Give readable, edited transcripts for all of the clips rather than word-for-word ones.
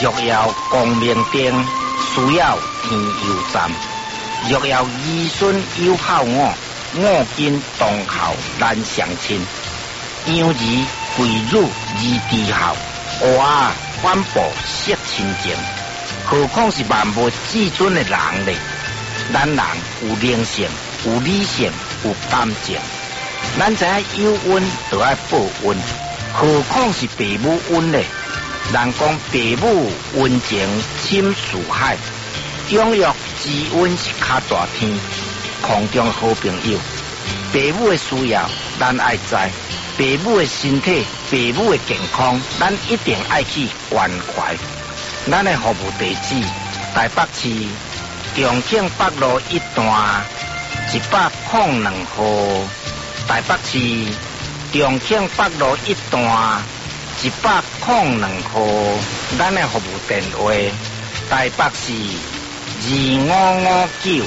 若要光明灯，需要天佑站。若要儿孙有孝我，我今当孝难相亲。养儿贵辱而弟孝，娃反哺惜亲情。何况是万物至尊的人呢？咱人有灵性，有理性，有感情。咱知影有恩就要报恩，何况是父母恩呢？人讲父母恩情深似海，养育之恩是较大天。空中好朋友，父母的需要咱爱知，父母的身体、父母的健康，咱一定爱去关怀。咱的服务地址：台北市重庆北路1段102號。台北市重庆北路1段102號。咱的服務電話：台北市25592699，25592699。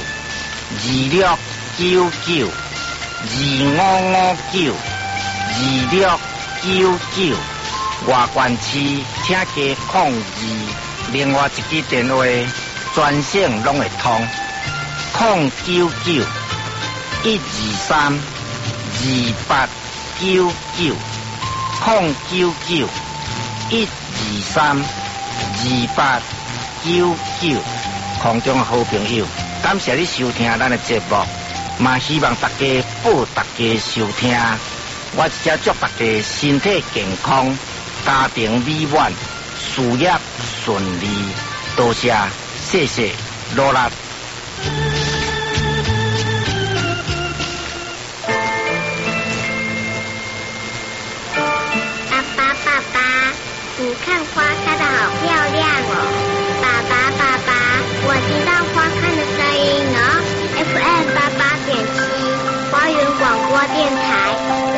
外縣市請加02，另外一支電話專線攏會通，099-123-2899，099-123-2899。空中好朋友，感謝你收聽咱的節目，嘛希望大家報大家收聽。我一只祝大家身體健康，家庭美滿，事業順利。多謝，謝謝，努力。 爸爸，你看花开得好漂亮哦！爸爸，我听到花开的声音哦。FM 88.7，花园广播电台。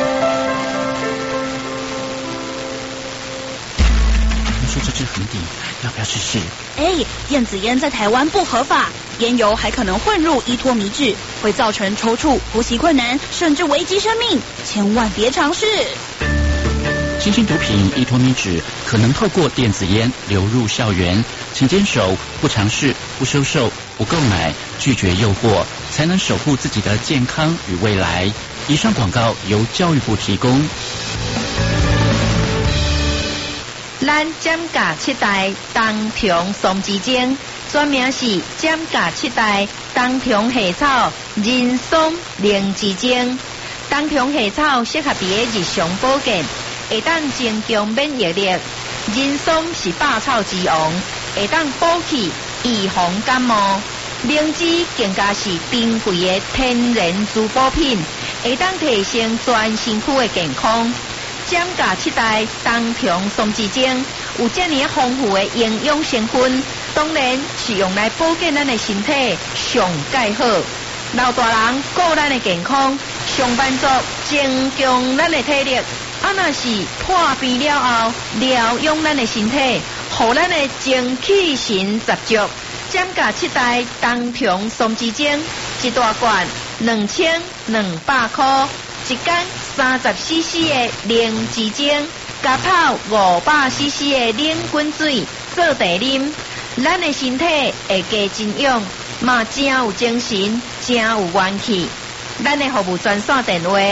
听说这支粉底要不要试试？ 电子烟在台湾不合法，烟油还可能混入依托米脂，会造成抽搐、呼吸困难，甚至危及生命，千万别尝试。 新型毒品依托米脂可能透过电子烟流入校园，请坚守不尝试、不收受、不购买、拒绝诱惑，才能守护自己的健康与未来。以上广告由教育部提供。 咱减价7代冬虫松枝精，专名是减价7代冬虫夏草人松灵芝精。冬虫夏草适合伫个日常保健，会当增强免疫力。人松是百草之王，会当补气预防感冒。灵芝更加是珍贵的天然滋补品，会当提升全身躯的健康。减价7代冬虫松枝精有这么丰富的营养成分，当然是用来保健咱的身体上介好。老大人顾咱的健康，上班族增强咱的体力。若是破病了后，疗养咱的身体，互咱的精气神十足。减价7代冬虫松枝精，一大罐2200块，一天30cc 的灵芝精，加泡500cc 的冷滚水做茶啉，咱的身体会加增养，嘛真有精神，真有元气。咱的服务专线电话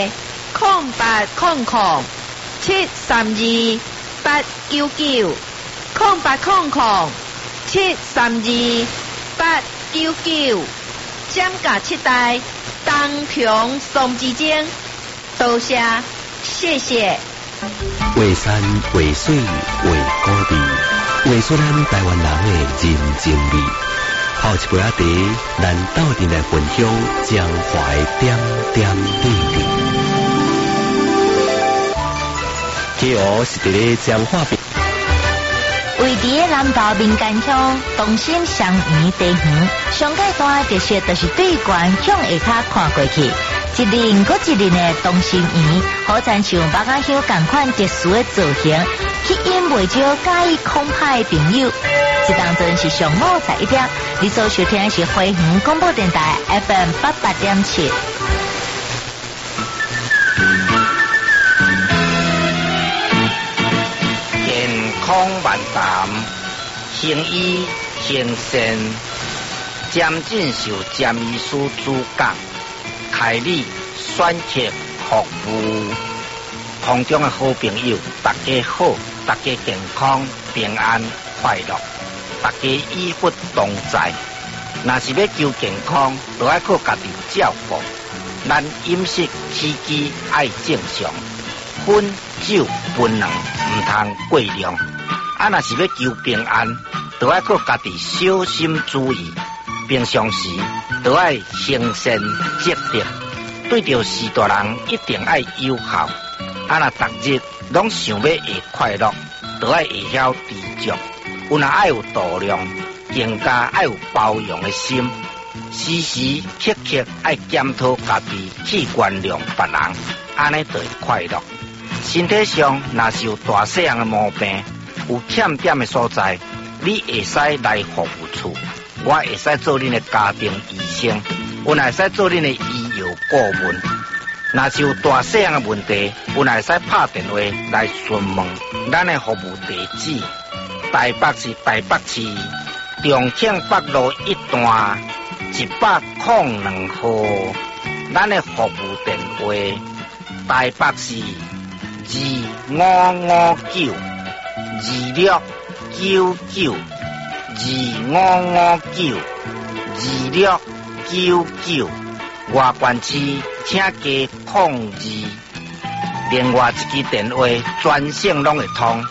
：0800-732-899，0800-732-899，减价7代冬虫松枝精。多谢，谢谢。 画山画水画古味，画出咱台湾人的人情味。泡一杯仔茶，咱斗阵来分享江淮点点滴滴。这哦是伫咧彰化边。 位伫个南投民间乡东兴双园地园，上界大特色就是对观向下骹看过去，一年搁一年的东兴园，好亲像百家香同款特殊的造型，吸引袂少介意空拍的朋友。这当真是上午才1点，你所收听的是花园广播电台 FM 88.7。 健康万谈， 行医行善，渐进受占医师主讲，开立选择服务。空中的好朋友，大家好，大家健康平安快乐，大家医福同在。若是要求健康，就要靠家己照顾。咱饮食起居爱正常，烟酒槟榔唔通过量。若是要求平安，就要靠家己小心注意。平常时就要行善积德，对着士大人一定要友好。若逐日拢想要会快乐，就要会晓知足。有若爱有度量，更加爱有包容的心。时时刻刻爱检讨家己，去原谅别人，安尼就会快乐。身体上若是有大细样的毛病，有欠点的所在，你会使来服务处，我会使做恁的家庭医生，我会使做恁的医药顾问。若是有大细样的问题，有会使拍电话来询问。咱的服务地址：台北市台北市重庆北路1段102號。咱的服務電話：台北市2559259925592699。外縣市請加02。另外一支電話專線攏會通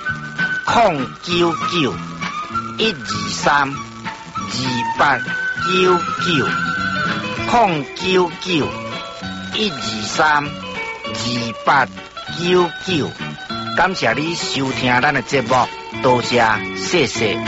099-123-2899，099-123-2899。感謝你收聽咱的節目，多謝，謝謝。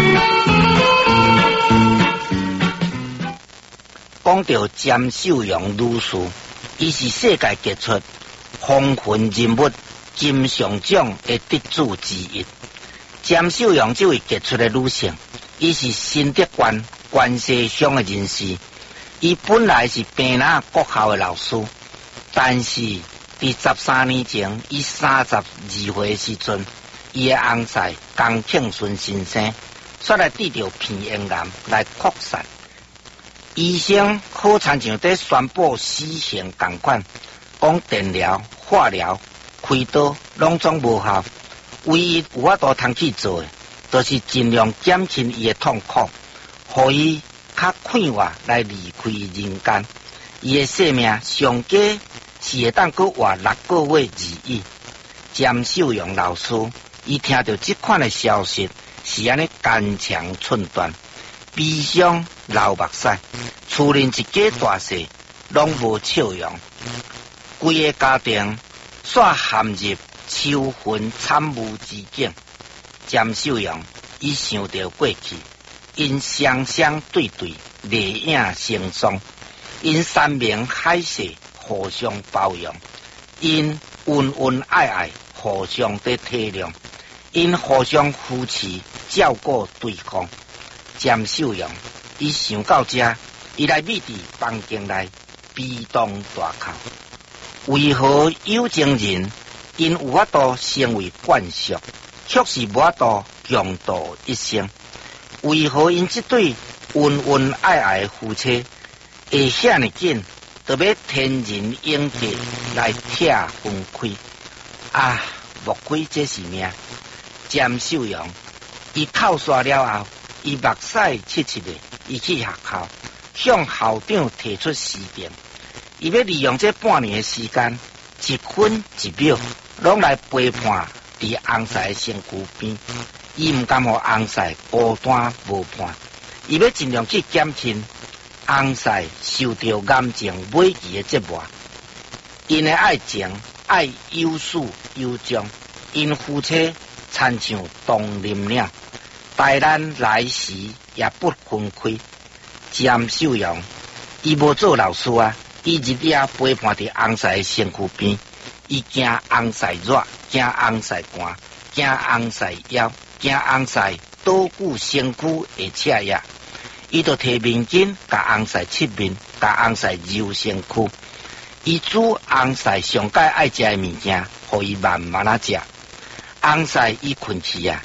講到詹秀陽女士，伊是世界傑出風雲人物金像獎的得主之一。詹秀陽這位傑出的女性，伊是新德縣關西鄉的人士。伊本來是平南國校的老師，但是在13年前，伊32歲的時陣，伊的翁婿江慶順先生煞來得到鼻咽癌來擴散。醫生好親像在宣布死刑同款，講電療、化療、開刀攏總無效，唯一有法度通去做的，就是盡量減輕伊的痛苦，予伊較快活來離開人間。伊的生命上加是會當閣活6個月而已。詹秀陽老師，伊聽到這款的消息，是安尼肝腸寸斷，悲傷流目屎，厝鄰一家大細攏無笑容，規個家庭煞陷入愁雲慘霧之境。詹秀陽伊想到過去，因雙雙對對，淚影成雙，因山明海誓，互相包容，因恩恩愛愛，互相的體諒，因互相扶持照顧對方。詹秀陽伊想到這，伊來秘佇房間內悲痛大哭。為何有情人因有法度成為慣俗，卻是無法度共度一生？為何因這對恩恩愛愛的夫妻會遐尼緊，就要天人永隔來拆分開？啊，莫非這是命？詹秀陽伊哭煞了後，伊目屎七七的，伊去學校向校長提出辭呈，伊要利用這半年的時間，一分一秒攏來陪伴佇翁婿的身軀邊。伊唔甘互翁婿孤單無伴，伊要盡量去減輕翁婿受到癌症尾期的折磨。因的愛情愛有始有終，因夫妻親像同林鳥，待咱來時也不分開。詹秀陽伊無做老師啊，伊日夜陪伴佇翁婿的身軀邊，伊驚翁婿熱，驚翁婿寒，驚翁婿枵，驚翁婿倒久身軀會赤熱。伊就摕面巾甲翁婿拭面，甲翁婿揉身軀。伊煮翁婿上界愛食的物件，互伊慢慢啊食。翁婿伊困去啊，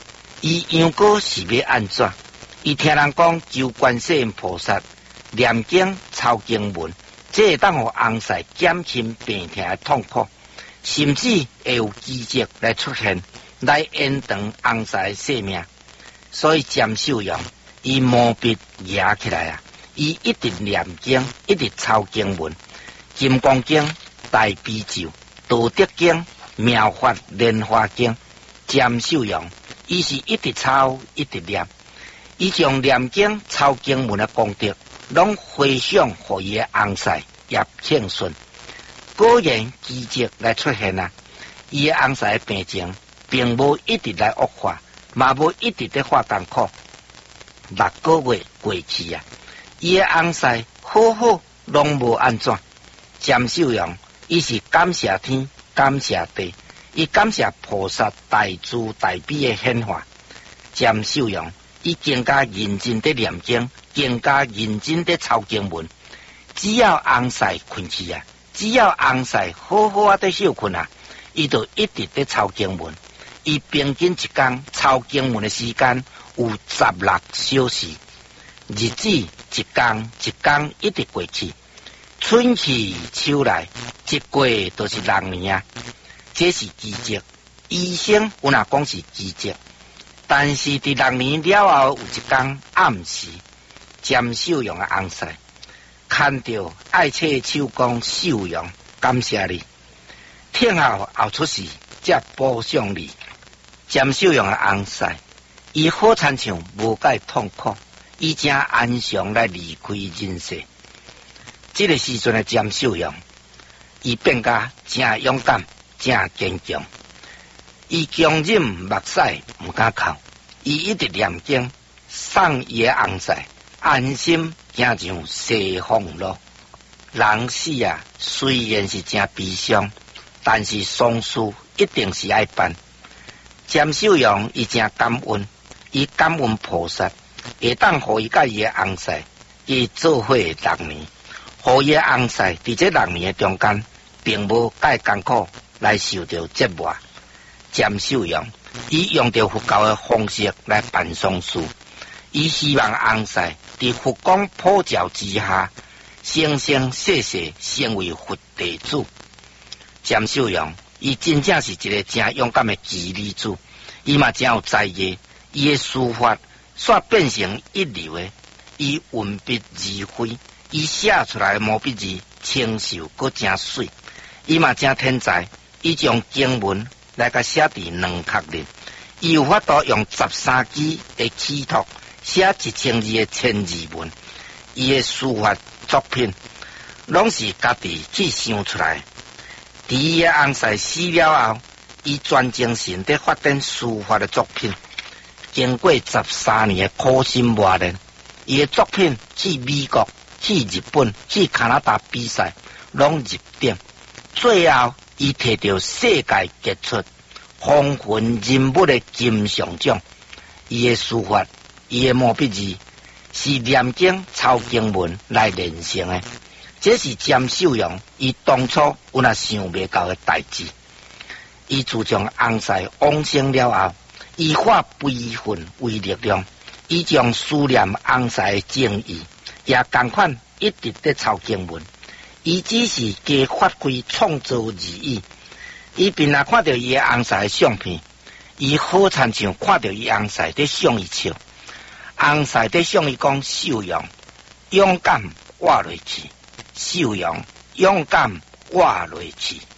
伊杨过是要安怎？伊听人讲，求观世音菩萨念经抄经文，这会当互翁婿减轻病痛的痛苦，甚至会有奇迹来出现，来延长翁婿的性命。所以占寿阳伊毛笔压起来啊，伊一直念经，一直抄经文，金刚经、大悲咒、道德经、妙法莲花经。占寿阳伊是一直抄，一直念，伊将念经抄经文的功德，拢回向互伊的翁婿叶庆顺。果然奇迹来出现啊！伊的翁婿的病情并无一直来恶化，嘛无一直在发艰苦。6个月过去啊，伊的翁婿好好拢无安怎。占寿阳伊是感谢天，感谢地。伊感谢菩萨大慈大悲的显化，占寿阳伊更加认真的念经，更加认真的抄经文。只要翁婿困去啊，只要翁婿好好啊的休困啊，伊就一直在抄经文。伊平均一天抄经文的时间有16小时，日子一天一天一直过去，春去秋来，一过就是6年啊。这是奇迹，医生有哪讲是奇迹，但是伫6年了后有一天暗时，占寿阳的翁婿看到爱切手讲寿阳，感谢你，听后后出事，才补偿你。占寿阳的翁婿，伊好亲像无解痛苦，伊正安详来离开人世。这个时阵的占寿阳，伊变甲正勇敢。正坚强，伊强忍目屎唔敢哭，伊一直念经，送伊的翁婿安心行上西方路。人死啊，虽然是真悲伤，但是丧事一定是爱办。占寿阳伊真感恩，伊感恩菩萨，会当互伊甲伊的翁婿伊做伙6年，互伊的翁婿伫这6年的中间，并无介艰苦。来受到折磨，占寿阳伊用着佛教的方式来办丧事，伊希望翁婿伫佛光普照之下，生生世世成为佛弟子。占寿阳伊真正是一个真勇敢的奇女子，伊嘛真有才艺，伊的书法煞变成一流的，伊运笔如飞，伊写出来的毛笔字清秀阁真水，伊嘛真天才。伊将经文来甲写伫2壳里，伊有法度用13支的起图写1000字的千字文。伊的书法作品拢是家己去想出来。伫伊的翁婿死了后，伊专精神地发展书法的作品。经过13年的苦心磨练，伊的作品去美国、去日本、去加拿大比赛，拢入点。最后。伊摕到世界杰出、风云人物的金像奖。伊的书法、伊的毛笔字是念经抄经文来练成的。这是占寿阳伊当初有那想袂到的代志。伊自从翁婿往生了后，伊化悲愤为力量，伊将思念翁婿的正义，也同款一直在抄经文。伊只是加发挥创造而已。伊平常看到伊的翁婿的相片，伊好亲像看到伊翁婿在向伊笑，翁婿在向伊讲：寿阳，勇敢活落去，寿阳，勇敢活落去。